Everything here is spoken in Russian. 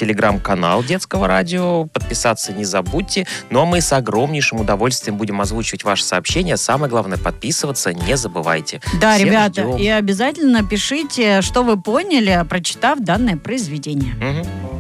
телеграм-канал Детского радио. Подписаться не забудьте. Ну а мы с огромнейшим удовольствием будем озвучивать ваши сообщения. Самое главное, подписываться не забывайте. Да, Всех ребята, ждем. и обязательно пишите, что вы поняли, прочитав данное произведение. Мгм.